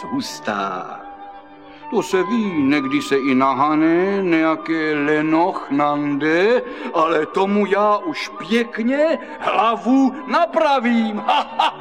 moc hustá. To se ví, někdy se i nahane nějaké lenoch nande, ale tomu já už pěkně hlavu napravím.